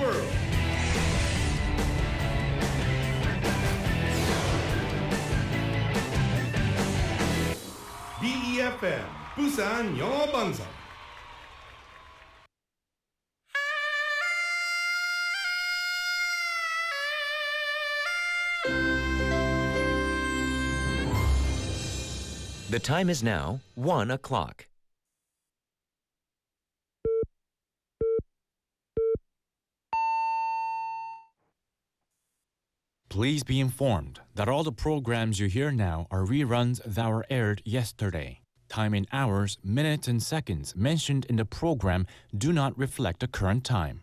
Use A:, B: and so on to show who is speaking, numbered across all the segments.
A: world. BEFM 부산 영어 방송.
B: The time is now 1 o'clock.
C: Please be informed that all the programs you hear now are reruns that were aired yesterday. Time in hours, minutes, and seconds mentioned in the program do not reflect the current time.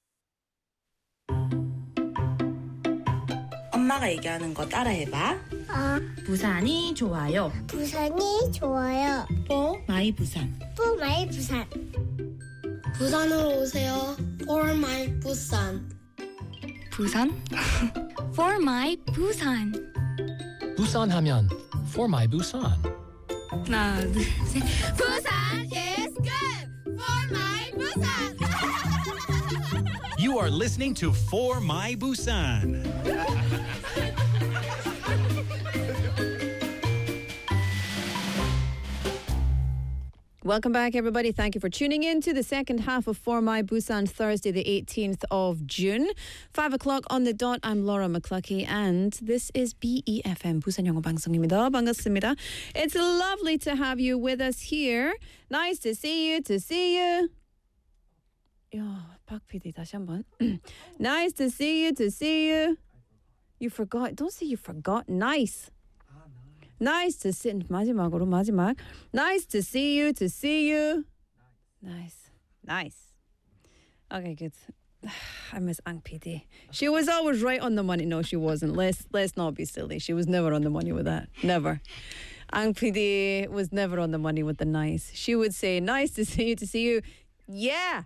D: 엄마가 얘기하는 거 따라해봐. 부산이 좋아요.
E: 부산이 좋아요.
D: For my 부산.
E: For my 부산.
F: 부산으로 오세요. For my 부산.
G: 부산? For my 부산.
H: 부산 하면 For my Busan.
G: 하나, 둘, 셋.
E: 부산 is good. For my 부산.
I: You are listening to For My Busan.
J: Welcome back, everybody. Thank you for tuning in to the second half of For My Busan, Thursday, the 18th of June. 5 o'clock on the dot. I'm Laura McCluckey, and this is BEFM 부산 영어 방송입니다. 반갑습니다. It's lovely to have you with us here. Nice to see you. 야, 박 PD 다시 한번. Nice to see you. You forgot. Don't say you forgot. Nice. Nice to see 마지막으로 마지막. Nice to see you. Nice. Okay, good. I miss Ang PD. She was always right on the money. No, she wasn't. Let's not be silly. She was never on the money with that. Never. Ang PD was never on the money with the nice. She would say, nice to see you. Yeah.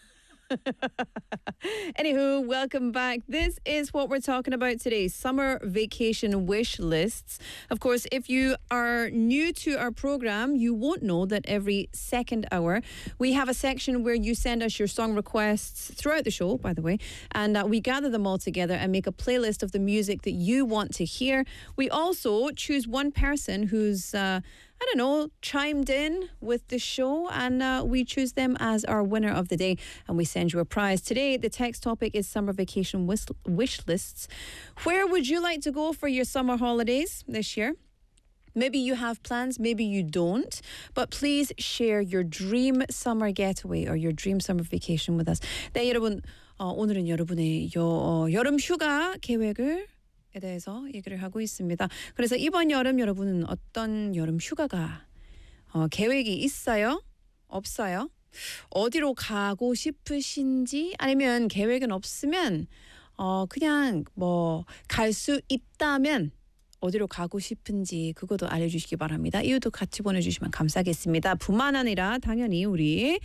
J: Anywho, welcome back. This is what we're talking about today, summer vacation wish lists. Of course, if you are new to our program, you won't know that every second hour we have a section where you send us your song requests throughout the show, by the way, and we gather them all together and make a playlist of the music that you want to hear. We also choose one person who's chimed in with the show, and we choose them as our winner of the day, and we send you a prize. Today, the text topic is summer vacation wish lists. Where would you like to go for your summer holidays this year? Maybe you have plans, maybe you don't, but please share your dream summer getaway or your dream summer vacation with us. 네, 여러분, 오늘은 여러분의 여름 휴가 계획을 에 대해서 얘기를 하고 있습니다. 그래서 이번 여름 여러분은 어떤 여름 휴가가 계획이 있어요? 없어요? 어디로 가고 싶으신지, 아니면 계획은 없으면 그냥 갈 수 있다면 어디로 가고 싶은지 그것도 알려주시기 바랍니다. 이유도 같이 보내주시면 감사하겠습니다. 뿐만 아니라 당연히 우리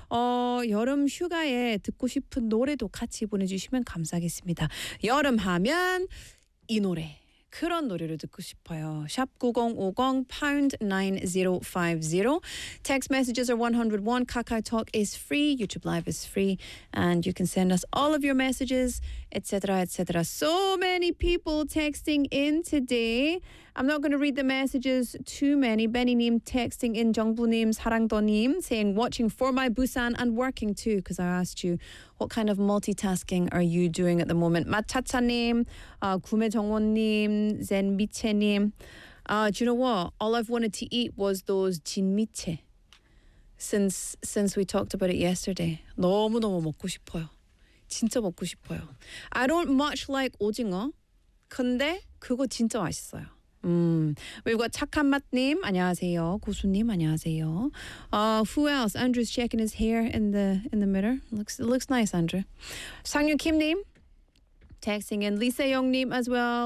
J: 여름 휴가에 듣고 싶은 노래도 같이 보내주시면 감사하겠습니다. 여름 하면 이 노래, 그런 노래를 듣고 싶어요. 샵 9050 pound 9050. Text messages are 101. Kakao Talk is free. YouTube Live is free. And you can send us all of your messages, etc., etc. So many people texting in today. I'm not going to read the messages too many. Benny님 texting in, 정부님, 사랑도님 saying watching For My Busan and working too, because I asked you what kind of multitasking are you doing at the moment. 마차차님, 구매정원님, 젠미채님. Do you know what? All I've wanted to eat was those 진미채. Since we talked about it yesterday. 너무너무 먹고 싶어요. 진짜 먹고 싶어요. I don't much like 오징어. 근데 그거 진짜 맛있어요. We've got 착한 맛님, 안녕하세요. 고수님, 안녕하세요. Who else? Andrew's checking his hair in the mirror. Looks nice, Andrew. 상윤 김님 texting in, Lisa Young님 as well.